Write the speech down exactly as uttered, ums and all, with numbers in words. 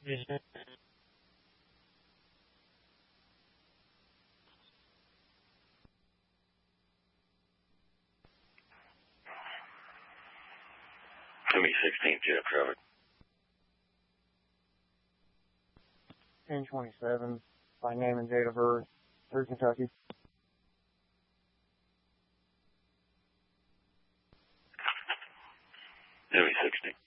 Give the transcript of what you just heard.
Give me sixteen jet traffic. ten twenty-seven, by name and date of birth, through Kentucky. Give me sixteen.